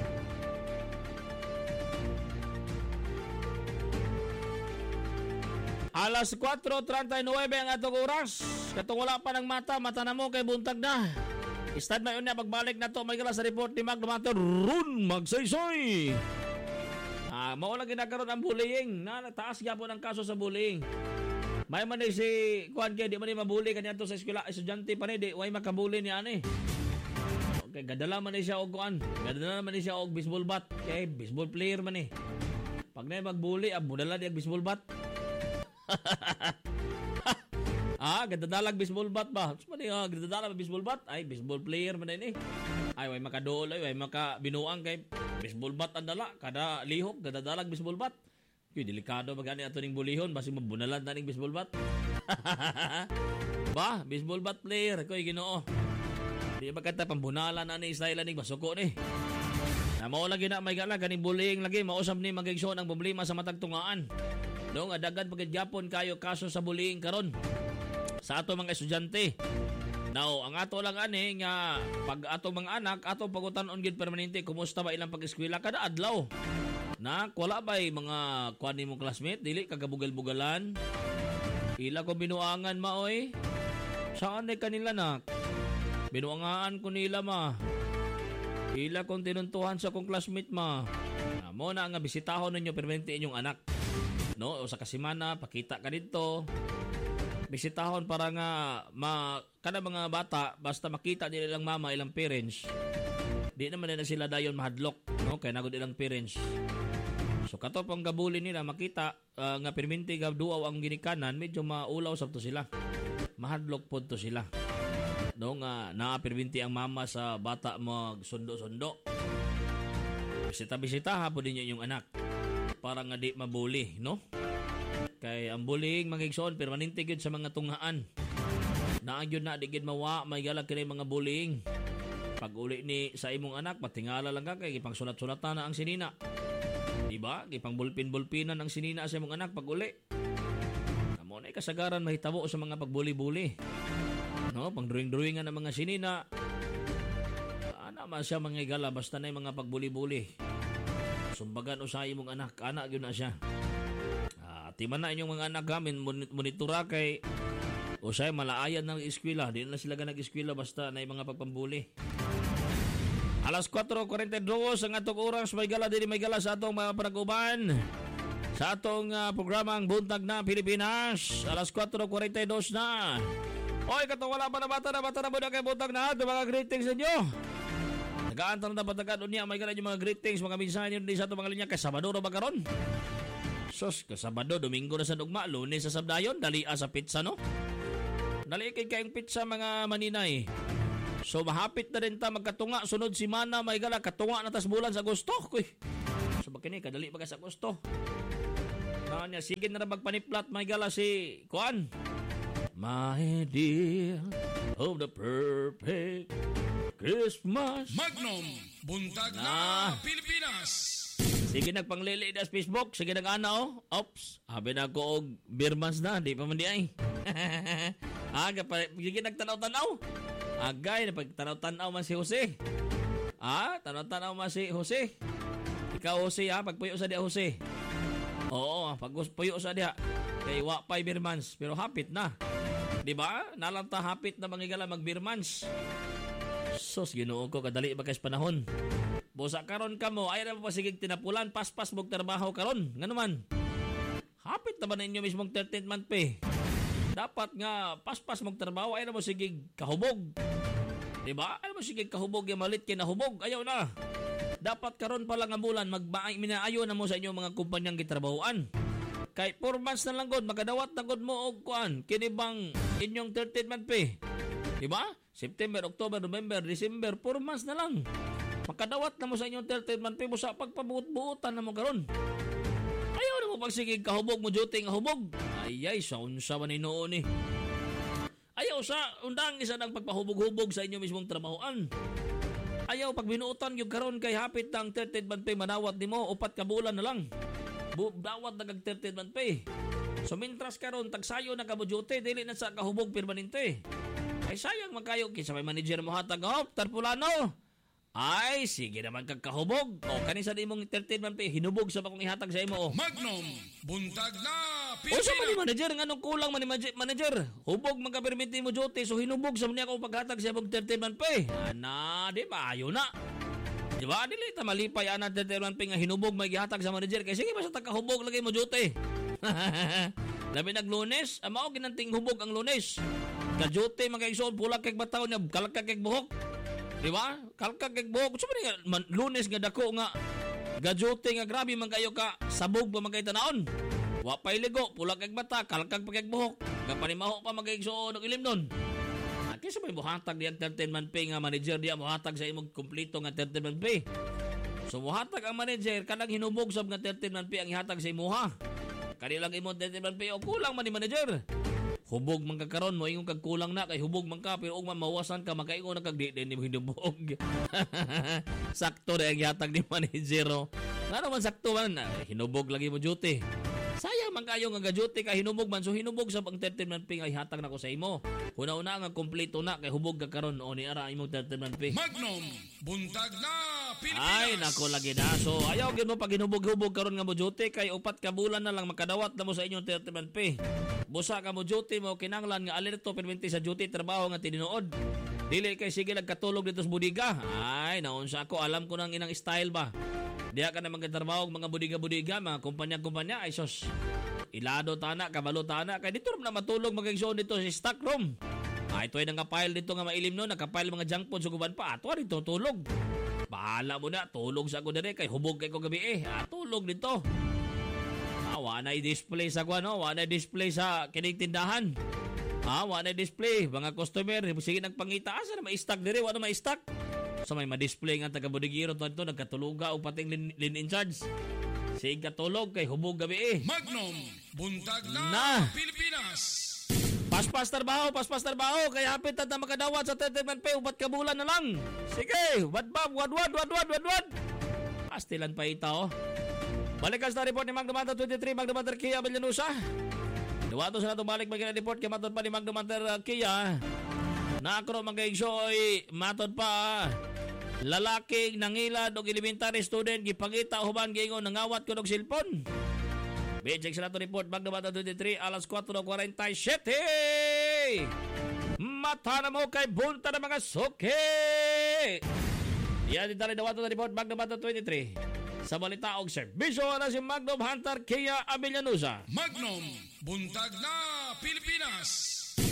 Alas four thirty-nine ang atong oras. Katong wala pa ng mata, mata na mo kay buntag na. Istad na yun na pagbalik na to, may gala sa report ni Magnum Hunter Run Magsaysay. Ah, mao lang ginakaroon ang bullying. Na taas gyapon ang kaso sa bullying. May man si kuan kay di man ni mabuli kanya to sa eskwela, estudyante pa ni di way makabuli ni ani. Okay, gadala man ni siya og kuan. Gadala man ni siya og baseball bat. Kay baseball player man ni. Pag na magbuli, abudala di ang baseball bat. Ah, gadadalag baseball bat ba? Mas mali ah, gadadalag baseball bat. Ay, baseball player man ni. Ay, way makaduol, ay way makabinuang kay baseball bat ang dala. Kada lihok gadadalag baseball bat. Kay delikado magani ato ning bulihon basi mabunalan na ning baseball bat. Ba, baseball bat player koy Ginoo. Di ba kanta pambunalan na ni style ning basuko ni. Na mao lagi na may gala ganing bullying lagi mausab ni magigsoon ang problema sa matag tungaan. No nga daghan pagid gyapon kayo kaso sa bullying karon sa ato mga estudyante. Now, ang ato lang ani nga pag ato mga anak ato pagutan-on gid permanente kumusta ba ilang pag-eskwela kada adlaw. Na wala ba'y mga kuan nimong classmate dili kagabugal-bugalan. Ila ko binuangan maoy. Saan ay kanila nak? Binuangaan ko nila ma. Ila kong tinuntuhan sa kong classmate ma. Na mo na nga bisitahon ninyo permanente inyong anak. No, o sa kasimana pakita ka dito. Bisitahon para nga ma kada mga bata basta makita nila ilang mama, ilang parents. Di naman na sila dayon mahadlok, no? Kaya nagod ilang parents. So kato pang gabuli nila makita uh, nga permanente ga duaw ang ginikanan, medyo maulaw sabto sila. Mahadlok pod to sila. No nga naa-perminti ang mama sa bata magsundo-sundo. Bisita-bisita ha po din yung anak para nga di mabuli, no? Kay ang bullying magigsoon permanente gyud sa mga tunghaan. Naa gyud na di gyud mawa may galag kini mga bullying. Pag uli ni sa imong anak patingala lang ka kay gipang sulat-sulatan na ang sinina. Diba? Gipang bulpin-bulpinan ang sinina sa imong anak pag uli. Amo na kasagaran mahitabo sa mga pagbuli-buli. No, pang drawing-drawingan ng mga sinina. Ana man siya mga gala basta na mga pagbuli-buli. Sumbagan usay mong anak, anak gyud na siya. Ah, timan na inyong mga anak gamin monitora kay usay malaayan ng eskwela, di na sila ganag eskwela basta na mga pagpambuli. Alas kwatro kuwarenta y dos ang atong oras may gala diri may gala sa atong mga panag-uban. Sa atong uh, programang Buntag na Pilipinas, alas kwatro kuwarenta y dos na. Oy, katong wala pa na bata na bata na muna kay Buntag na. Ito mga greetings ninyo. Nagaantar na patagan niya. May ganun yung mga greetings, mga minsahe nyo sa ito mga linya. Kay Sabado na ba karon? Sos, kay Sabado, Domingo na sa dugma, Lunes sa Sabdayon, dali sa pizza, no? Dali kay kayong pizza mga maninay. So, mahapit na rin ta magkatunga. Sunod si Mana, may gala, katunga na tas bulan sa Agosto. Kuy. So, bakini, kadali ba sa Agosto? Kanya, sige na rin magpaniplat, may gala si Kuan. My dear of the perfect Christmas. Magnum, Buntag na Ah. Pilipinas. Sige nagpanglili das Facebook. Sige nag-ana oh. Ops. Habi na ko og Birmans na. Di pa man di ay. Aga pa. Sige nagtanaw-tanaw. Agay na pagtanaw-tanaw man si Jose. Ah, tanaw-tanaw man si Jose. Ikaw Jose ha. Pagpuyo sa dia Jose. Oo. Pagpuyo sa dia. Kay wa pa'y Birmans. Pero hapit na. Diba? Nalanta hapit na mangigala mag-Birmans. Sos, ginoo ko, kadali ba kayo panahon? Busa karon ka mo, ayaw na pa sigig tinapulan, paspas mong trabaho karon. Nga naman, hapit na ba na inyo mismong thirteenth month pay? Dapat nga, paspas mong trabaho, ayaw na mo sigig kahubog. Diba? Ayaw mo sigig kahubog, yung malit kinahubog, ayaw na. Dapat karon pa lang ang bulan, magbaay, minaayo na mo sa inyo mga kumpanyang kitrabahoan. Kay four months na lang god, makadawat na god mo og kuan, kinibang inyong thirteenth month pay. Diba? September, October, November, December, four months na lang. Makadawat na mo sa inyong thirteenth month pay mo sa pagpabuot-buotan na mo karon. Ayaw na mo pagsigig kahubog mo duty nga hubog. Ayay, sa unsa man noon eh. Ayaw sa undang isa ng pagpahubog-hubog sa inyong mismong trabahoan. Ayaw pag binuotan yung karon kay hapit ng thirteenth month pay manawat nimo upat ka bulan na lang. Bu- dawat na kag thirteenth month pay. So mintras karon tagsayo na ka mo duty dili na sa kahubog permanente. Ay sayang magkayo kinsa may manager mo hatag hop tarpulano. Ay sige naman kag kahubog. O kanisa di mong thirteenth month pay hinubog sa bakong ihatag sa imo. Magnum, Buntag na O sa man ni Pilipinas. manager nganong kulang man ni manager, manager. Hubog man ka permiti mo duty so hinubog sa niya akong paghatag sa imong thirteenth month pay. Ana di ba ayo na. Di ba? Dili ta malipay ana thirteenth month pay nga hinubog may gihatag sa manager kay sige basta takahubog lagay mo duty. Labi nag Lunes, amao ginanting hubog ang Lunes. Ka-duty man kay igsoon pula kay bataw niya kalkag kay buhok. Di ba? Kalkag kay buhok. So man Lunes nga dako nga ga-duty nga grabe man kayo ka sabog pa man kay tanaon. Wa pay ligo, pula kay bata, kalkag pa kay buhok. Nga panimaho pa man kay igsoon og ilim nun. Kisa may buhatag diyan thirteenth month pay nga manager diya buhatag sa imong kompleto nga thirteenth month pay. So buhatag ang manager kanang hinubog sab nga thirteenth month pay ang ihatag sa imuha. Kani lang imong thirteenth month pay o kulang man ni manager. hubog man ka karon mo ingon kag kulang na kay hubog man ka pero ug man mawasan ka makaingon na kag di din mo hinubog. Sakto ra ang yatag ni manajero. Ngano man sakto man hinubog lagi mo duty. Sayang man kayo nga ga-duty ka hinubog man so hinubog sa pang entertainment pay ay hatag na ko sa imo. Una-una nga kompleto na kay hubog ka karon o ni ara imong entertainment pay. Magnum buntag na Pilipinas. Ay nako lagi na. So ayaw gyud mo pag hinubog-hubog karon nga mo duty kay upat ka bulan na lang makadawat na mo sa inyong entertainment pay. Busa ka mo duty mo kinanglan nga alerto perminti sa duty trabaho nga tinuod. Dili kay sige nagkatulog dito sa budiga. Ay naunsa ako alam ko nang inang style ba. Diya ka na magkatrabaho mga budiga-budiga, mga kumpanya-kumpanya, ay sos, ilado tana, kabalo tana, kaya dito na matulog mag-igsoon dito sa stock room. Ay, ito ay nakapile dito nga mailim no, nakapile mga junk food sa guban pa, ato dito tulog. Bahala mo na, tulog sa ako dire, kay hubog kay ko gabi eh, ah, tulog dito. Ah, wanay display sa ko, no? Wanay display sa kining tindahan. Ah, wanay display, mga customer, sige nagpangita, asa na ma-stock dire, wala ma-stock. So may ma-display nga taga-bodigiro to ito, nagkatuluga o pating lin, lin in charge. Sige katulog kay hubog gabi eh. Magnum, buntag na, na. Pilipinas. Paspas trabaho, paspas trabaho, kaya hapit na makadawat sa entertainment pay, ubat ka bulan na lang. Sige, wadbab, wadwad, wadwad, wadwad. Pastilan pa ita oh. Balikan sa report ni Magnum Hunter twenty-three, Magnum Hunter Kia Villanusa. Duwato sa nato balik magiging report kay matod pa ni Magnum Hunter uh, Kia. Nakro magkaigsoy, matod pa. Lalaking nangilad og elementary student gipangita huban giingon nangawat kuno og cellphone. Check sa nato report Magnum Hunter twenty-three alas four forty-seven. Mata na mo kay bunta na mga suki. Yan din tali dawato na report Magnum Hunter twenty-three. Sa balita og serbisyo na si Magnum Hunter Kia Villanusa. Magnum, buntag na Pilipinas.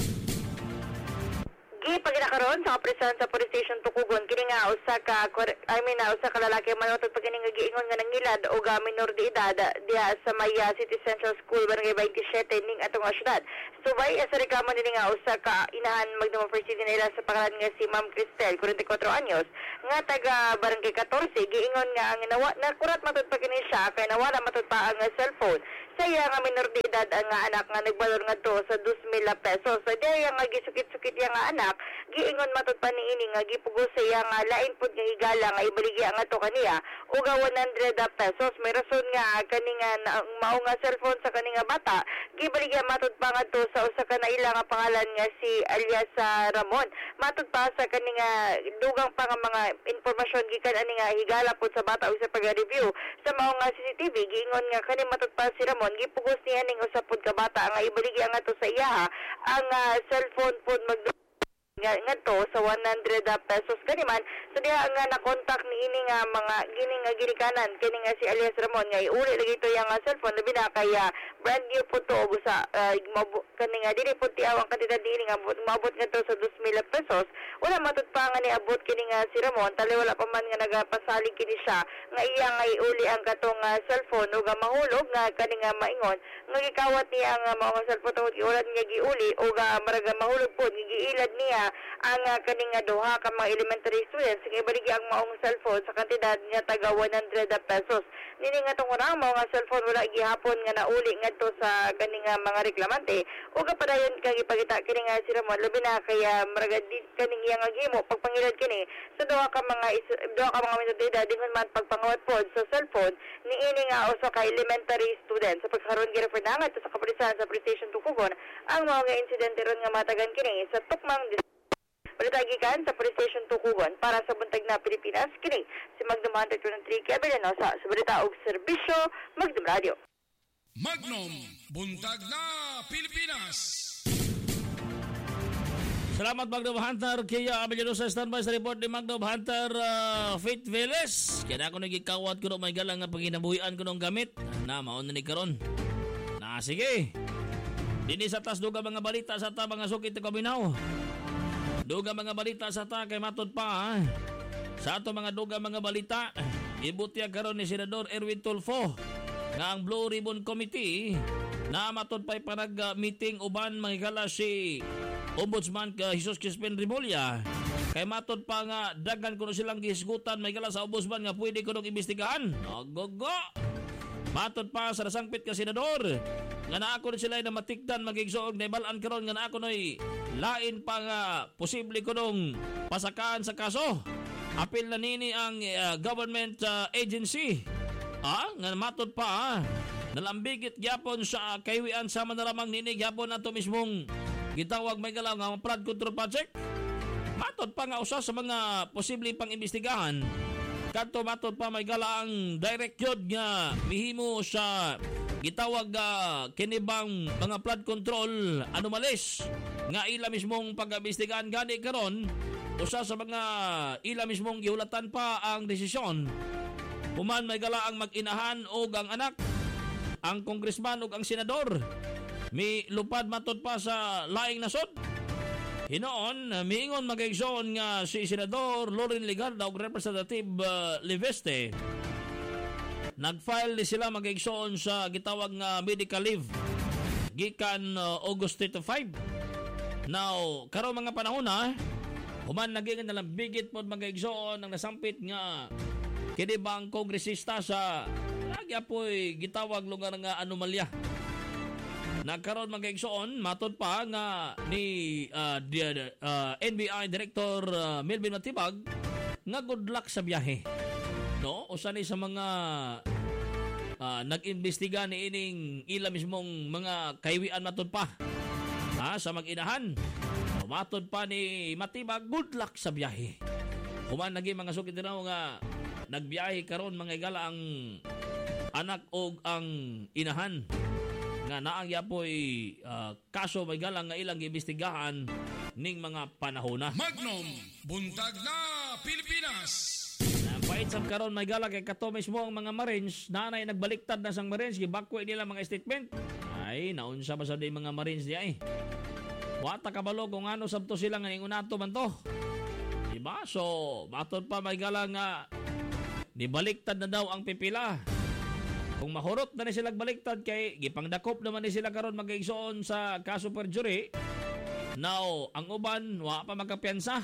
Gipagina karon sa kaprisan sa police station Tukugon kini nga usa ka I mean usa ka lalaki manutod pag kini nga giingon nga nangilad og minor de edad diha sa Maya City Central School barangay twenty-seven ning atong syudad. Subay sa reklamo nini nga usa ka inahan Magnum University nila sa pangalan nga si Ma'am Cristel, forty-four anyos, nga taga barangay fourteen giingon nga ang nawa na kurat matud pa kini siya kay nawala matud pa ang cellphone. Sa iya nga minor de edad ang nga anak nga nagbalor nga to sa two thousand pesos. Sa diya nga gisukit-sukit iya nga anak giingon matud pa niini nga gipugos sa iya nga lain pud nga higala nga ibaligya nga to kaniya og one hundred pesos. May rason nga kani nga mao nga cellphone sa kani nga bata gibaligya matud pa nga to sa usa ka naila nga pangalan nga si alias uh, Ramon. Matud pa sa kani nga dugang pa nga mga impormasyon gikan ani nga higala pud sa bata usa pag-review sa mao nga C C T V giingon nga kani matud pa si Ramon gipugos niya ning usa pud ka bata nga ibaligya nga to sa iya ang uh, cellphone pud mag nga nga to sa one hundred pesos kaniman so diha nga na-contact ni ini nga mga gini nga ginikanan kini nga si alias Ramon nga iuli lagi to yang cellphone labi na kaya brand new po to busa uh, kani nga dili po ti awang kantidad dili nga maabot nga to sa two thousand pesos wala matud pa nga ni abot kini nga si Ramon tali wala pa man nga nagapasalig kini siya nga iya nga iuli ang katong uh, cellphone ug mahulog nga kani nga maingon nga gikawat niya ang uh, mga cellphone tungod giulat niya giuli ug uh, maraga mahulog po giilad niya ang uh, kaning nga duha ka mga elementary students nga ibaligi ang maong cellphone sa kantidad nga taga one hundred pesos. Nini nga tong una mao nga cellphone wala gihapon nga nauli ngadto sa kaning nga mga reklamante ug kapadayon kag ipakita kini nga si Ramon labi na kaya maragad kaning iya nga gimo pagpangilad kini sa duha ka mga duha ka mga minutida dingon man pagpangawat pod sa cellphone niini nga usa ka elementary student sa pagkaron girefer na nga sa kapulisan sa police station Tukugon ang mga nga insidente ron nga matagan kini sa tukmang Balitagikan sa Police Station Tukugon para sa buntag na Pilipinas. Kini si Magnum Hunter twenty-three Kia Villanusa sa balita og serbisyo Magnum Radio. Magnum buntag na Pilipinas. Salamat Magnum Hunter Kia Villanusa standby sa report ni Magnum Hunter uh, Faith Velez. Kaya ako nagikawat ko no may galang nga panginabuhian ko ng gamit. Na mauna ni karon. Na sige. Dini sa tas duga mga balita sa ta mga sukit ko binaw. Duga mga balita sa ta kay matod pa ha? Sa ato mga duga mga balita ibutya karon ni Senador Erwin Tulfo nga ang Blue Ribbon Committee na matod pa'y panag-meeting uban mahigala si Ombudsman ka Jesus Crispin Rimulya kay matod pa nga dagan kuno silang gihisgutan mahigala sa Ombudsman nga pwede kuno imbestigahan. Agogo Matod pa sa nasangpit ka senador nga na ako sila na matikdan magigsoog na ibalaan karon nga na ako no'y lain pa nga posible ko nung pasakaan sa kaso. Apil na nini ang uh, government uh, agency. Ah, nga matod pa ah. Nalambigit gyapon sa kaywian sa manaramang nini gyapon ato mismong gitawag may galaw nga flood control project. Matod pa nga usa sa mga posibleng pang-imbestigahan. Kadto matod pa may gala ang direct yod nga mihimo sa gitawag uh, kinibang mga flood control anomalies nga ila mismong pag-imbestigahan gani karon. Usa sa mga ila mismong giulatan pa ang desisyon. Human may gala ang mag-inahan o ang anak, ang congressman o ang senador. May lupad matod pa sa laing nasod. Hinoon, miingon mag-igsoon nga si Senador Loren Legarda o Representative uh, Leveste. Nag-file ni sila mag-igsoon sa gitawag nga medical leave gikan uh, August thirty-five. Now, karon mga panahon ha, human naging nalang bigit po mag-igsoon ang nasampit nga kinibang kongresista sa lagi apoy gitawag lugar nga anomalya. Nagkaroon mag-igsoon, matod pa nga ni uh, the, uh, N B I Director uh, Melvin Matibag nga good luck sa biyahe. No? Usa ni sa mga uh, nag-imbestiga ni ining ila mismong mga kaywian matod pa ha, sa mag-inahan. Matod pa ni Matibag, good luck sa biyahe. Human naging mga sukit din nga nagbiyahe karon mga igala ang anak o ang inahan. Nga naang yapoy uh, kaso may galang nga ilang imbestigahan ning mga panahon na. Magnum, buntag na Pilipinas. Napait sa karon may galang kay kato mismo ang mga Marines, nanay nagbaliktad na sang Marines, gibakwe nila mga statement. Ay, naunsa ba sa day mga Marines di ay. Wata kabalo kung ano sabto sila nga ingunato man to. Diba? So, matod pa may galang nga nibaliktad na daw ang pipila. Kung mahurot na ni sila baliktad kay gipangdakop naman ni sila karon mag-igsoon sa kaso per jury. Now, ang uban wa pa magkapiyansa.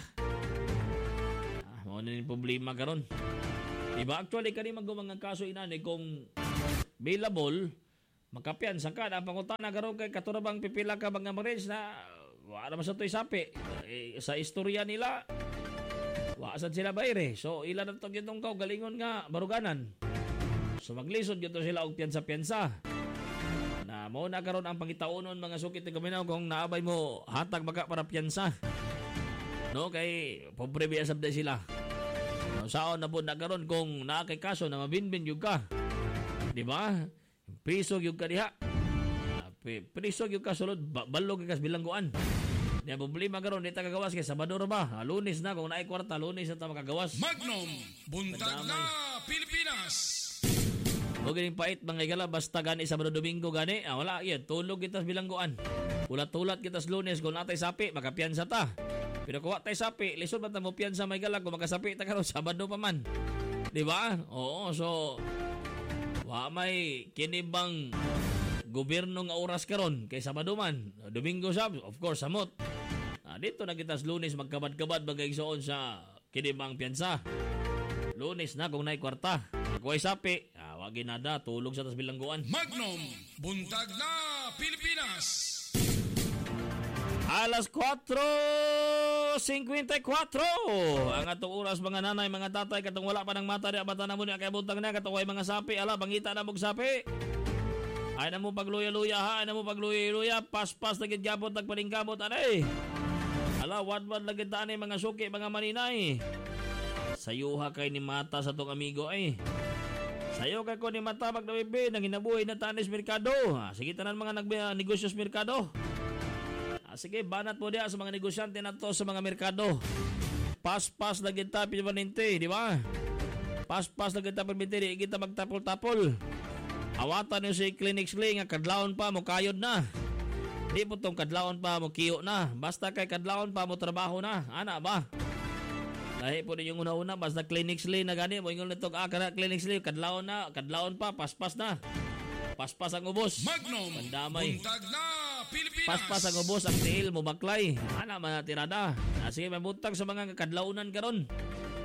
Ah, mo na ni problema karon. Diba actually kani magumang kaso inani kung bailable magkapiyansa ka na pangutana karon kay katurabang pipila ka mga Marines na wa naman sa toy sapi. Eh, sa istorya nila wa sad sila bayre. So ila na to gitong kaw galingon nga baruganan. So maglisod gito sila og piyansa-piyansa. Na mo na karon ang pangitaunon mga sukit ng gaminaw kung naabay mo hatag baka para piyansa. No kay pobre biya sabday sila. No, saon na po na karon kung naa kay kaso na mabinbin gyud ka. Di ba? Priso gyud ka diha. Priso gyud ka sulod balog ka bilangguan. Di problema karon di ta kagawas kay Sabado ba? Lunes na kung naay kwarta, Lunes na ta makagawas. Magnum, buntag na Pilipinas. O ganing pait mga igala basta gani Sabado Domingo gani ah, wala yun tulog kita sa bilangguan ulat-ulat kita sa Lunes kung natay sapi makapiyansa ta pero kung watay sapi lisod ba ta mo piyansa mga igala kung makasapi ta karon Sabado pa man di ba? Oo so wa may kinibang gobyerno nga oras karon kay Sabado man Domingo sab of course samot ah, dito na kita sa Lunes magkabad-kabad magigsoon sa kinibang piyansa Lunes na kung naay kwarta kung ay sapi wagi nada, tulog sa tas bilangguan. Magnum, buntag na Pilipinas. Alas kwatro fifty-four. Ang atong oras mga nanay, mga tatay, katong wala pa ng mata di abata na mo ni kay buntag na katong way mga sapi, ala bangita na mog sapi. Ay na mo pagluya-luya ha, ay na mo pagluya-luya, pas-pas na gid gabot nagpaningkamot anay. Ala wad-wad lagid ta ani mga suki, mga maninay. Sayuha kay ni mata sa tong amigo ay. Sayo kay ko ni matabag na bebe nang hinabuhay na tanis merkado. Ah, sige tanan mga nagnegosyo sa merkado. Ah, sige banat mo dia sa mga negosyante nato sa mga merkado. Pas-pas na kita permanente, di ba? Pas-pas na kita permanente, di kita magtapol-tapol. Awatan niyo si Clinic Sling nga kadlawon pa mo kayod na. Di po tong kadlawon pa mo kiyo na. Basta kay kadlawon pa mo trabaho na. Ana ba? Lahi po ninyong una-una, basta Clinic Slim na gani, mo ingon nito, ah, kada Clinic Slim, kadlawon na, kadlawon pa, paspas na. Paspas ang ubos. Magnum, pandamay. buntag na Pilipinas. Paspas ang ubos, ang tiil mo baklay. Ana, mga tirada. Ah, sige, may buntag sa mga kadlawunan karon.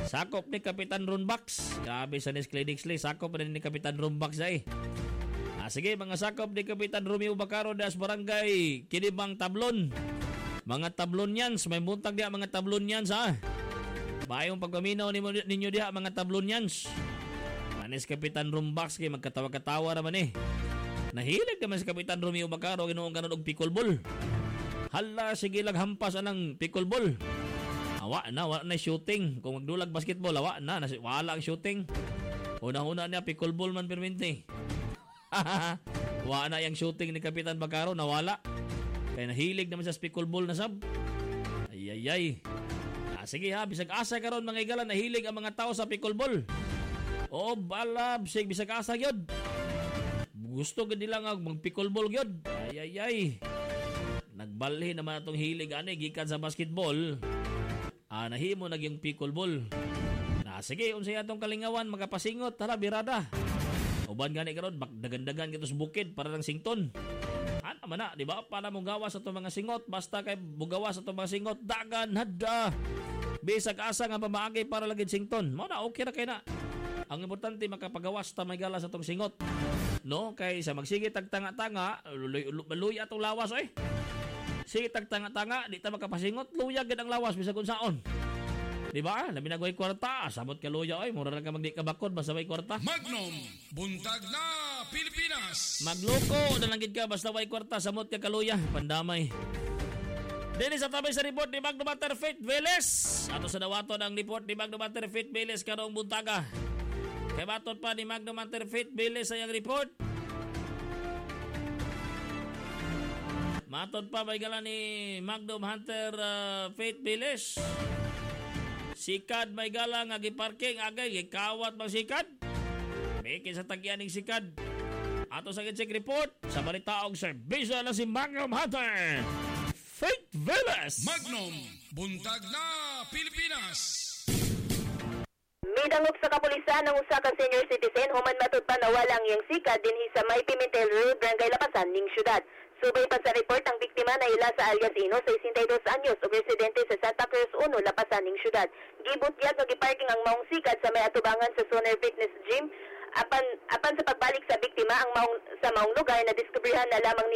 Sakop ni Kapitan Runbax. Grabe sa Nis Clinics, sakop rin ni Kapitan Runbax ay. Ah, sige, mga sakop ni Kapitan Romeo Bacaro das Barangay Kinibang Tablon. Mga tablon yan, may buntag diha mga tablon yan sa. Bayong pagpaminaw ninyo, ninyo diha mga tablon yan. Manis Kapitan Runbax kay magkatawa-katawa naman eh. Nahilig naman si Kapitan Romeo Bacaro ginoong kanon og pickleball. Hala, sige lang hampas anang pickleball. Awa na, wala na shooting. Kung magdulag basketball, awa na, wala ang shooting. Una-una niya, pickleball man perminti. Wala na yung shooting ni Kapitan Bacaro, nawala. Kaya nahilig naman sa pickleball na sab. Ay, ay, ay. Ah, sige ha, bisag asa karon mga igalan, nahilig ang mga tao sa pickleball. Oo, bala, bisag, bisag asa yun. Gusto gandi lang ang mag-pickleball yun. Ay, ay, ay. Nagbalhin naman itong hilig, ano, gikan sa basketball. Ah, nahimo naging pickleball. Na sige, unsay atong kalingawan magapasingot, tara birada. Uban gani karon, dagan-dagan kitos bukid para lang sington. Ano man na, di ba? Para mo gawas sa itong mga singot, basta kay bugawas sa itong mga singot, dagan, hada. Bisag asa nga pamaagay para lagid sington. Mo na, okay na kay na. Ang importante makapagawas ta may gala sa itong singot. No, kay sa magsige tagtanga-tanga, luya atong lawas eh. Sige tagtanga-tanga, di ta makapasingot, luya gid ang lawas bisag unsaon. Di ba? Labi na goy kwarta, sabot ka luya oy, mura lang ka magdi ka bakod basta may kwarta. Magnum, buntag na Pilipinas. Magloko na lang gid ka basta may kwarta, samot ka kaluya, pandamay. Dili sa tabay sa report ni Magno Mater Faith Velez. Ato sa dawaton ang report ni Magno Mater Faith Velez karong buntaga. Kay baton pa ni Magno Mater Faith Velez sa iyang report. Matod pa may gala ni Magnum Hunter uh, Faith Velez. Sikad may gala nga giparking agay gikawat bang sikad. Bikin sa tagyan ning sikad. Ato sa check report sa balitaog serbisyo na si Magnum Hunter Faith Velez. Magnum, buntag na Pilipinas. Midangop sa kapulisan ng usa ka senior citizen human matud pa na walang iyang sikad dinhi sa May Pimentel Road, Barangay Lapasan ning syudad. Subay pa sa report ang biktima na ila sa alias Ino, sesenta y dos anyos, o residente sa Santa Cruz uno, Lapasan ning syudad. Gibutyag nga giparking ang maong sikad sa may atubangan sa Sonar Fitness Gym. Apan apan sa pagbalik sa biktima ang maong sa maong lugar na diskubrihan na lamang ni